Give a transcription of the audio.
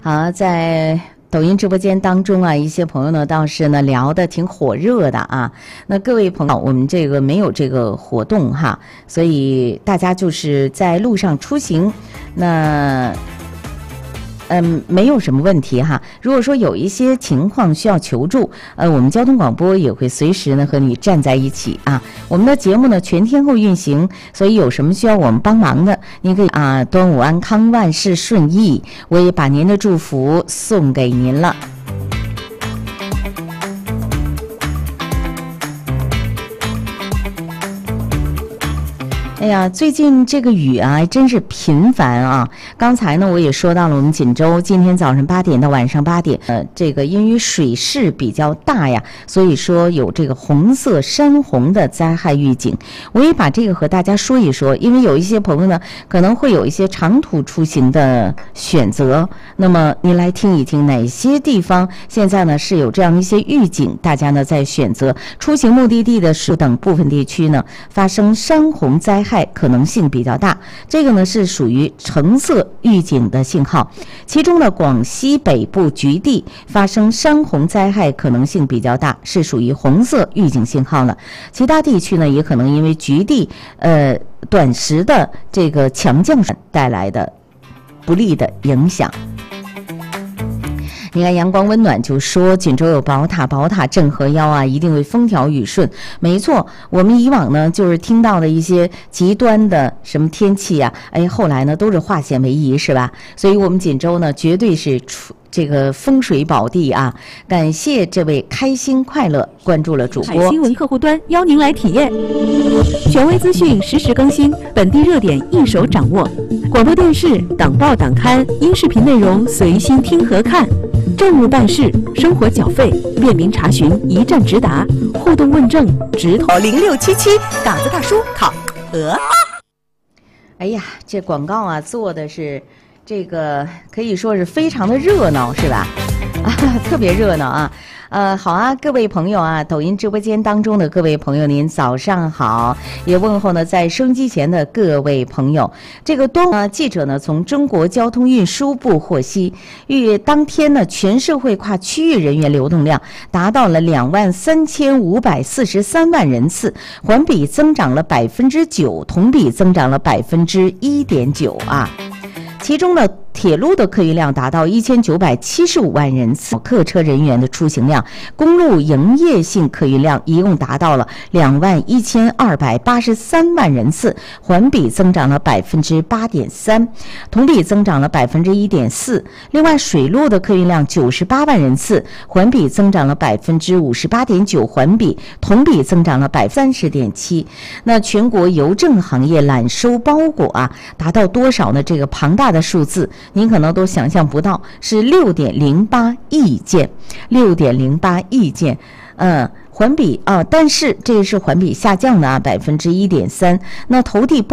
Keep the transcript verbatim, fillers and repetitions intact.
好，在抖音直播间当中啊，一些朋友呢倒是呢聊得挺火热的啊。那各位朋友，我们这个没有这个活动哈，所以大家就是在路上出行，那。嗯，没有什么问题哈。如果说有一些情况需要求助，呃，我们交通广播也会随时呢和你站在一起啊。我们的节目呢全天候运行，所以有什么需要我们帮忙的，您可以啊，端午安康，万事顺意。我也把您的祝福送给您了。哎呀，最近这个雨啊，真是频繁啊！刚才呢，我也说到了，我们锦州今天早上八点到晚上八点，呃，这个因为水势比较大呀，所以说有这个红色山洪的灾害预警。我也把这个和大家说一说，因为有一些朋友呢，可能会有一些长途出行的选择，那么您来听一听哪些地方现在呢是有这样一些预警，大家呢在选择出行目的地的时候，等部分地区呢发生山洪灾害。可能性比较大，这个呢是属于橙色预警的信号。其中呢，广西北部局地发生山洪灾害可能性比较大，是属于红色预警信号了。其他地区呢，也可能因为局地呃短时的这个强降水带来的不利的影响。你看阳光温暖就说锦州有宝塔，宝塔镇河妖啊，一定会风调雨顺。没错，我们以往呢就是听到的一些极端的什么天气啊，哎，后来呢都是化险为夷，是吧？所以我们锦州呢绝对是出这个风水宝地啊！感谢这位开心快乐关注了主播。 海新闻客户端邀您来体验，权威资讯实时更新，本地热点一手掌握。广播电视、党报党刊、音视频内容随心听和看。政务办事、生活缴费、便民查询一站直达，互动问政直通零六七七，嘎子大叔考核。 哎呀，这广告啊做的是这个可以说是非常的热闹，是吧？啊，特别热闹啊！呃，好啊，各位朋友啊，抖音直播间当中的各位朋友，您早上好！也问候呢，在收音机前的各位朋友。这个端呢，记者呢从中国交通运输部获悉，预当天呢，全社会跨区域人员流动量达到了两万三千五百四十三万人次，环比增长了百分之九，同比增长了百分之一点九啊。其中呢，铁路的客运量达到一千九百七十五万人次，客车人员的出行量，公路营业性客运量一共达到了两万一千二百八十三万人次，环比增长了百分之八点三，同比增长了百分之一点四。另外，水路的客运量九十八万人次，环比增长了百分之五十八点九，环比同比增长了百分之三十点七。那全国邮政行业揽收包裹啊，达到多少呢？这个庞大的数字，您可能都想象不到，是六点零八亿件，六点零八亿件，嗯，环比啊，但是这是环比下降的啊，百分之一点三。那投递包